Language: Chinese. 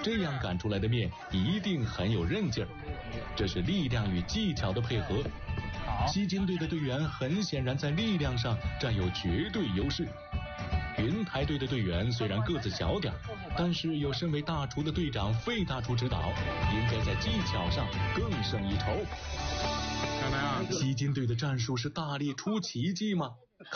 这样擀出来的面一定很有韧劲儿。这是力量与技巧的配合。西京队的队员很显然在力量上占有绝对优势。云台队的队员虽然个子小点，但是有身为大厨的队长费大厨指导，应该在技巧上更胜一筹。西京队的战术是大力出奇迹吗？